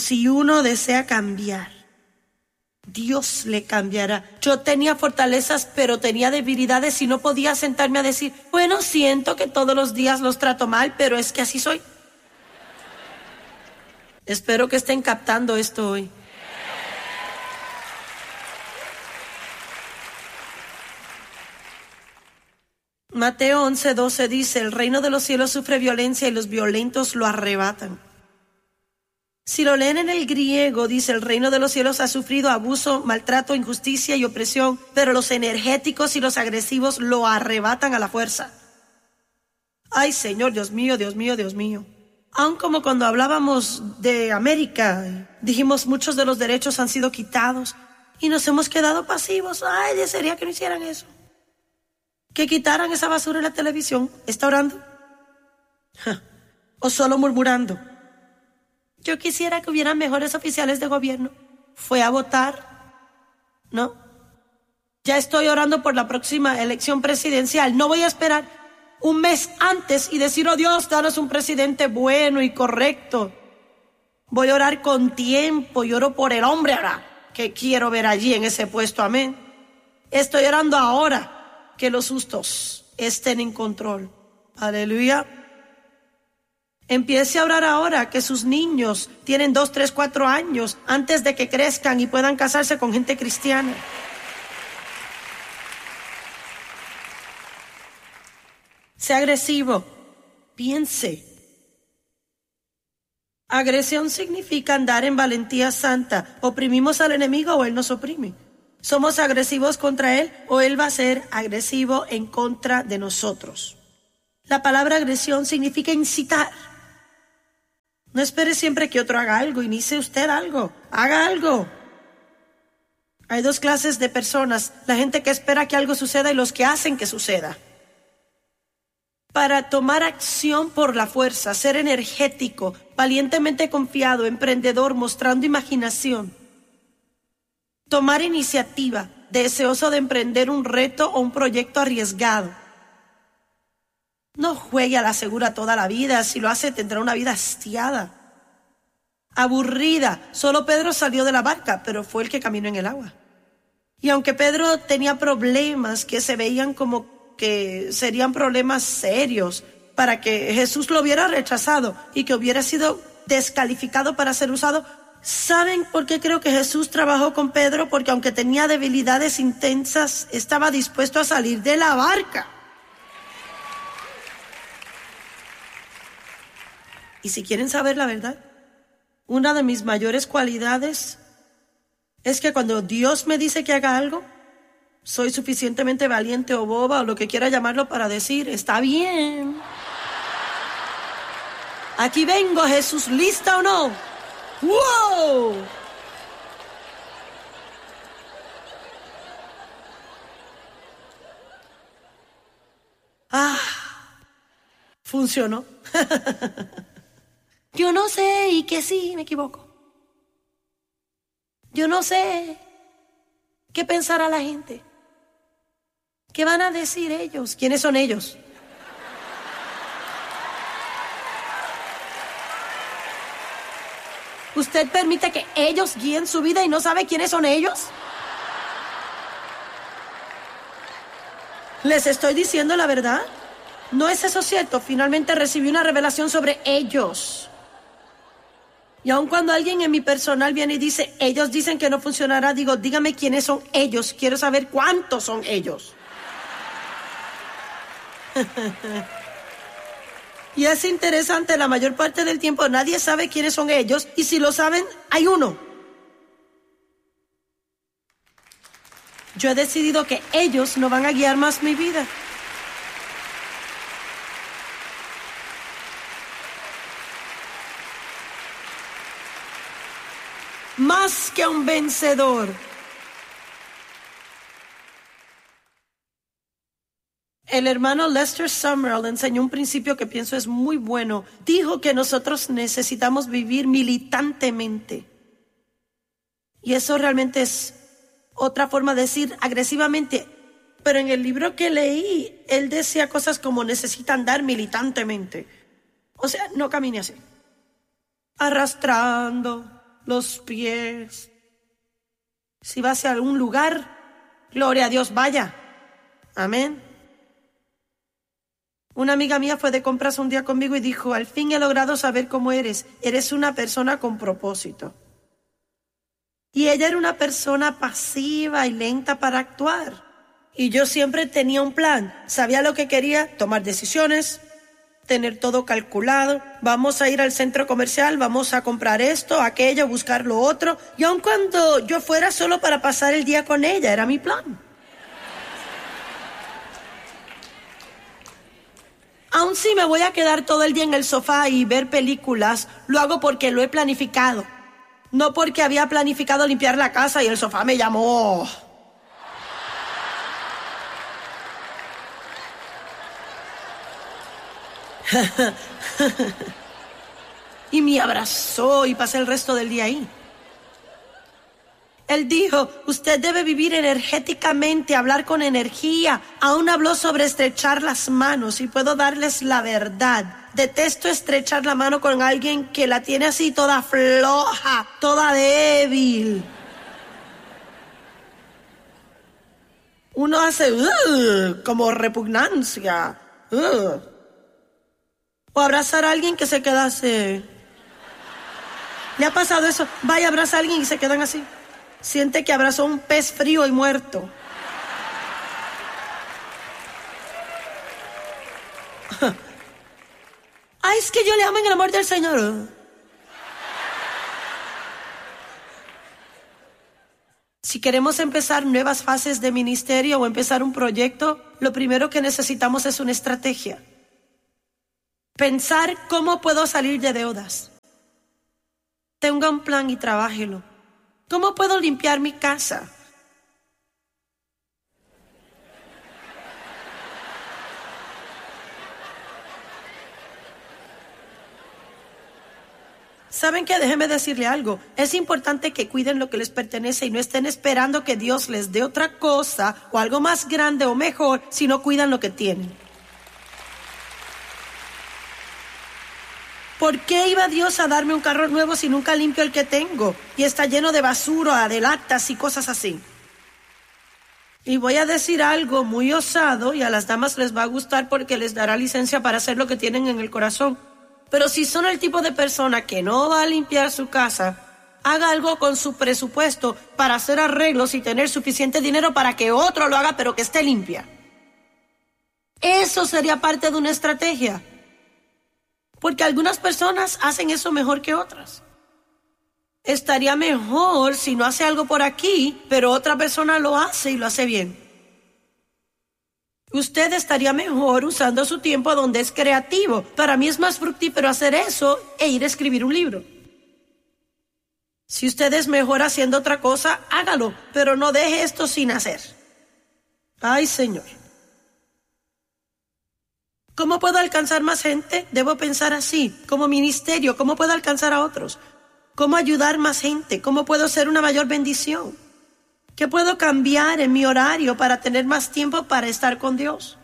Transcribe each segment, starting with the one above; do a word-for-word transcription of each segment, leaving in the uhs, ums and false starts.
si uno desea cambiar, Dios le cambiará. Yo tenía fortalezas, pero tenía debilidades y no podía sentarme a decir, bueno, siento que todos los días los trato mal, pero es que así soy. Espero que estén captando esto hoy. Mateo once doce dice, el reino de los cielos sufre violencia y los violentos lo arrebatan. Si lo leen en el griego, dice, el reino de los cielos ha sufrido abuso, maltrato, injusticia y opresión, pero los energéticos y los agresivos lo arrebatan a la fuerza. Ay, Señor, Dios mío, Dios mío, Dios mío. Aun como cuando hablábamos de América, dijimos muchos de los derechos han sido quitados y nos hemos quedado pasivos. Ay, desearía que no hicieran eso. Que quitaran esa basura en la televisión. ¿Está orando? ¿O solo murmurando? Yo quisiera que hubieran mejores oficiales de gobierno. ¿Fue a votar? ¿No? Ya estoy orando por la próxima elección presidencial. No voy a esperar un mes antes y decir, oh Dios, danos un presidente bueno y correcto. Voy a orar con tiempo y oro por el hombre ahora que quiero ver allí en ese puesto. Amén. Estoy orando ahora que los justos estén en control. Aleluya. Empiece a orar ahora que sus niños tienen dos, tres, cuatro años antes de que crezcan y puedan casarse con gente cristiana. Sea agresivo. Piense. Agresión significa andar en valentía santa. ¿Oprimimos al enemigo o él nos oprime? ¿Somos agresivos contra él o él va a ser agresivo en contra de nosotros? La palabra agresión significa incitar. No espere siempre que otro haga algo, inicie usted algo, haga algo. Hay dos clases de personas, la gente que espera que algo suceda y los que hacen que suceda. Para tomar acción por la fuerza, ser energético, valientemente confiado, emprendedor, mostrando imaginación. Tomar iniciativa, deseoso de emprender un reto o un proyecto arriesgado. No juegue a la segura toda la vida, si lo hace tendrá una vida hastiada, aburrida. Solo Pedro salió de la barca, pero fue el que caminó en el agua. Y aunque Pedro tenía problemas que se veían como que serían problemas serios para que Jesús lo hubiera rechazado y que hubiera sido descalificado para ser usado, ¿saben por qué creo que Jesús trabajó con Pedro? Porque aunque tenía debilidades intensas, estaba dispuesto a salir de la barca. Y si quieren saber la verdad, una de mis mayores cualidades es que cuando Dios me dice que haga algo, soy suficientemente valiente o boba o lo que quiera llamarlo para decir, está bien. Aquí vengo, Jesús, ¿lista o no? ¡Wow! Ah, funcionó. Yo no sé y que sí, me equivoco. Yo no sé qué pensará la gente. ¿Qué van a decir ellos? ¿Quiénes son ellos? ¿Usted permite que ellos guíen su vida y no sabe quiénes son ellos? ¿Les estoy diciendo la verdad? ¿No es eso cierto? Finalmente recibí una revelación sobre ellos. Y aun cuando alguien en mi personal viene y dice, ellos dicen que no funcionará, digo, dígame quiénes son ellos. Quiero saber cuántos son ellos. Y es interesante, la mayor parte del tiempo nadie sabe quiénes son ellos, y si lo saben, hay uno. Yo he decidido que ellos no van a guiar más mi vida. Más que un vencedor. El hermano Lester Sumrall enseñó un principio que pienso es muy bueno. Dijo que nosotros necesitamos vivir militantemente. Y eso realmente es otra forma de decir agresivamente. Pero en el libro que leí, él decía cosas como necesita andar militantemente. O sea, no camine así. Arrastrando, los pies. Si va hacia algún lugar, gloria a Dios, vaya. Amén. Una amiga mía fue de compras un día conmigo y dijo, al fin he logrado saber cómo eres. Eres una persona con propósito. Y ella era una persona pasiva y lenta para actuar. Y yo siempre tenía un plan. Sabía lo que quería, tomar decisiones, tener todo calculado. Vamos a ir al centro comercial, vamos a comprar esto, aquello, buscar lo otro. Y aun cuando yo fuera solo para pasar el día con ella, era mi plan. Aun si me voy a quedar todo el día en el sofá y ver películas, lo hago porque lo he planificado. No porque había planificado limpiar la casa y el sofá me llamó. Y me abrazó y pasé el resto del día ahí. Él dijo, usted debe vivir energéticamente, hablar con energía. Aún habló sobre estrechar las manos y puedo darles la verdad. Detesto estrechar la mano con alguien que la tiene así toda floja, toda débil. Uno hace uh, como repugnancia. Uh. O abrazar a alguien que se queda así. ¿Le ha pasado eso? Vaya, abraza a alguien y se quedan así. Siente que abrazó un pez frío y muerto. Ay, es que yo le amo en el amor del Señor. Si queremos empezar nuevas fases de ministerio o empezar un proyecto, lo primero que necesitamos es una estrategia. Pensar cómo puedo salir de deudas. Tenga un plan y trabájelo. ¿Cómo puedo limpiar mi casa? ¿Saben qué? Déjenme decirle algo. Es importante que cuiden lo que les pertenece y no estén esperando que Dios les dé otra cosa o algo más grande o mejor si no cuidan lo que tienen. ¿Por qué iba Dios a darme un carro nuevo si nunca limpio el que tengo? Y está lleno de basura, de latas y cosas así. Y voy a decir algo muy osado y a las damas les va a gustar porque les dará licencia para hacer lo que tienen en el corazón. Pero si son el tipo de persona que no va a limpiar su casa, haga algo con su presupuesto para hacer arreglos y tener suficiente dinero para que otro lo haga pero que esté limpia. Eso sería parte de una estrategia. Porque algunas personas hacen eso mejor que otras. Estaría mejor si no hace algo por aquí, pero otra persona lo hace y lo hace bien. Usted estaría mejor usando su tiempo donde es creativo. Para mí es más fructífero hacer eso e ir a escribir un libro. Si usted es mejor haciendo otra cosa, hágalo, pero no deje esto sin hacer. Ay, Señor. ¿Cómo puedo alcanzar más gente? Debo pensar así, como ministerio, ¿cómo puedo alcanzar a otros? ¿Cómo ayudar más gente? ¿Cómo puedo ser una mayor bendición? ¿Qué puedo cambiar en mi horario para tener más tiempo para estar con Dios?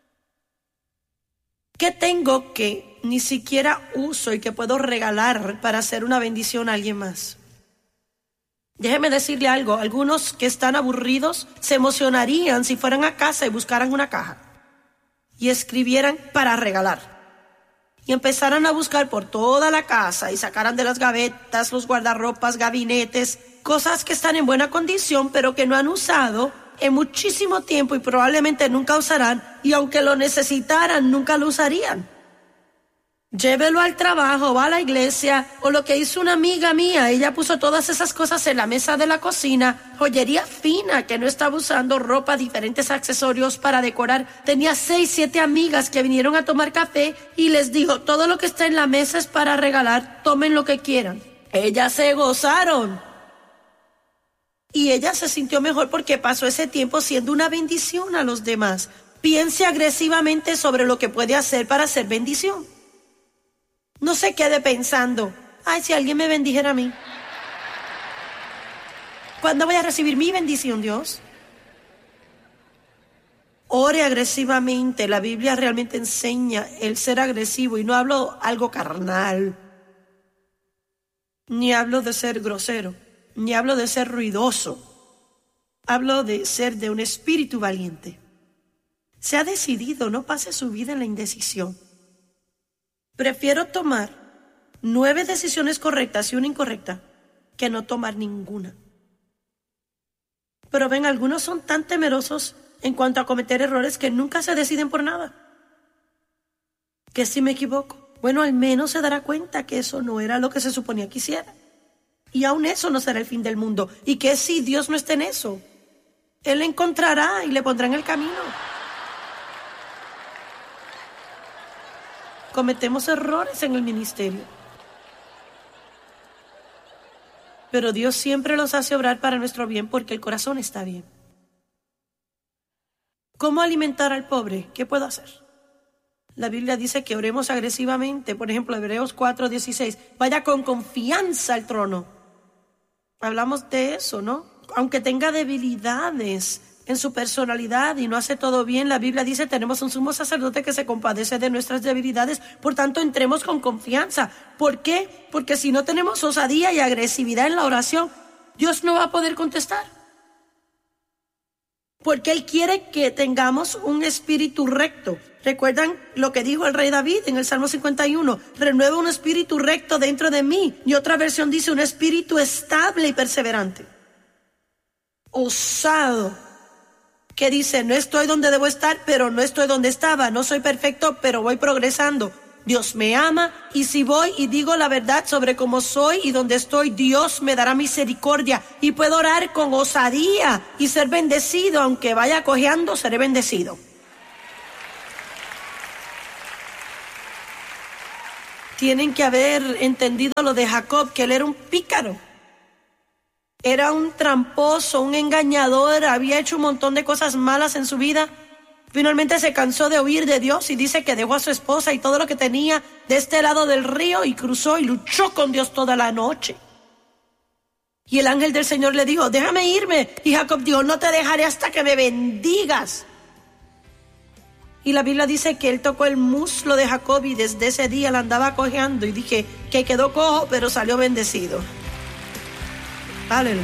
¿Qué tengo que ni siquiera uso y que puedo regalar para hacer una bendición a alguien más? Déjeme decirle algo, algunos que están aburridos se emocionarían si fueran a casa y buscaran una caja y escribieran para regalar. Y empezaran a buscar por toda la casa y sacaran de las gavetas, los guardarropas, gabinetes, cosas que están en buena condición pero que no han usado en muchísimo tiempo y probablemente nunca usarán, y aunque lo necesitaran, nunca lo usarían. Llévelo al trabajo, va a la iglesia, o lo que hizo una amiga mía, ella puso todas esas cosas en la mesa de la cocina, joyería fina que no estaba usando, ropa, diferentes accesorios para decorar. Tenía seis, siete amigas que vinieron a tomar café y les dijo, todo lo que está en la mesa es para regalar, tomen lo que quieran. Ellas se gozaron. Y ella se sintió mejor porque pasó ese tiempo siendo una bendición a los demás. Piense agresivamente sobre lo que puede hacer para ser bendición. No se quede pensando, ay, si alguien me bendijera a mí. ¿Cuándo voy a recibir mi bendición, Dios? Ore agresivamente. La Biblia realmente enseña el ser agresivo y no hablo algo carnal. Ni hablo de ser grosero, ni hablo de ser ruidoso. Hablo de ser de un espíritu valiente. Se ha decidido, no pase su vida en la indecisión. Prefiero tomar nueve decisiones correctas y una incorrecta que no tomar ninguna. Pero ven, algunos son tan temerosos en cuanto a cometer errores que nunca se deciden por nada. Que si me equivoco, bueno, al menos se dará cuenta que eso no era lo que se suponía que hiciera. Y aún eso no será el fin del mundo. Y que si Dios no está en eso, Él le encontrará y le pondrá en el camino. Cometemos errores en el ministerio, pero Dios siempre los hace obrar para nuestro bien porque el corazón está bien. ¿Cómo alimentar al pobre? ¿Qué puedo hacer? La Biblia dice que oremos agresivamente. Por ejemplo, Hebreos cuatro dieciséis. Vaya con confianza al trono. Hablamos de eso, ¿no? Aunque tenga debilidades en su personalidad y no hace todo bien, la Biblia dice tenemos un sumo sacerdote que se compadece de nuestras debilidades. Por tanto, entremos con confianza. ¿Por qué? Porque si no tenemos osadía y agresividad en la oración, Dios no va a poder contestar. Porque Él quiere que tengamos un espíritu recto. ¿Recuerdan lo que dijo el rey David en el Salmo cincuenta y uno? Renueva un espíritu recto dentro de mí. Y otra versión dice un espíritu estable y perseverante. Osado. Que dice, no estoy donde debo estar, pero no estoy donde estaba. No soy perfecto, pero voy progresando. Dios me ama y si voy y digo la verdad sobre cómo soy y dónde estoy, Dios me dará misericordia y puedo orar con osadía y ser bendecido. Aunque vaya cojeando, seré bendecido. Tienen que haber entendido lo de Jacob, que él era un pícaro. Era un tramposo, un engañador, había hecho un montón de cosas malas en su vida. Finalmente se cansó de huir de Dios y dice que dejó a su esposa y todo lo que tenía de este lado del río y cruzó y luchó con Dios toda la noche. Y el ángel del Señor le dijo, déjame irme. Y Jacob dijo, no te dejaré hasta que me bendigas. Y la Biblia dice que él tocó el muslo de Jacob y desde ese día la andaba cojeando y dije que quedó cojo pero salió bendecido. Aleluya.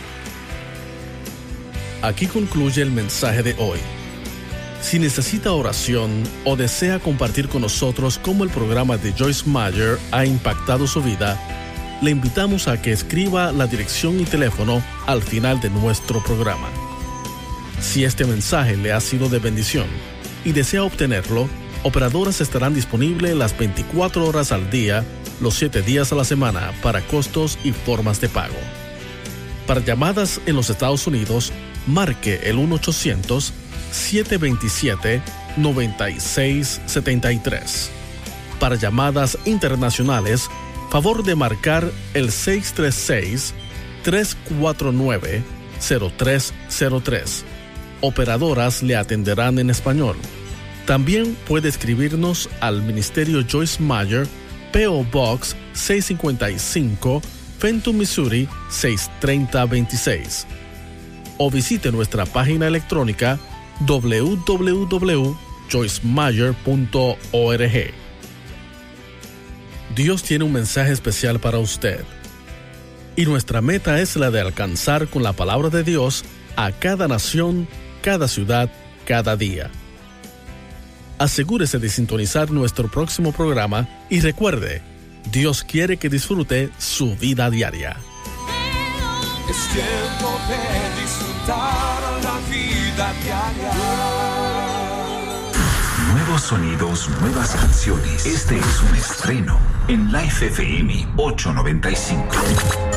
Aquí concluye el mensaje de hoy. Si necesita oración o desea compartir con nosotros cómo el programa de Joyce Meyer ha impactado su vida, le invitamos a que escriba la dirección y teléfono al final de nuestro programa. Si este mensaje le ha sido de bendición y desea obtenerlo, operadoras estarán disponibles las veinticuatro horas al día, los siete días a la semana para costos y formas de pago. Para llamadas en los Estados Unidos, marque el uno ochocientos, siete dos siete, nueve seis siete tres. Para llamadas internacionales, favor de marcar el seis tres seis, tres cuatro nueve, cero tres cero tres. Operadoras le atenderán en español. También puede escribirnos al Ministerio Joyce Meyer, P O Box seiscientos cincuenta y cinco, Fenton, Missouri seis tres cero dos seis. O visite nuestra página electrónica doble u doble u doble u punto joyce meyer punto org. Dios tiene un mensaje especial para usted. Y nuestra meta es la de alcanzar con la palabra de Dios a cada nación, cada ciudad, cada día. Asegúrese de sintonizar nuestro próximo programa y recuerde, Dios quiere que disfrute su vida diaria. Es tiempo de disfrutar la vida diaria. Nuevos sonidos, nuevas canciones. Este es un estreno en Life F M ochocientos noventa y cinco.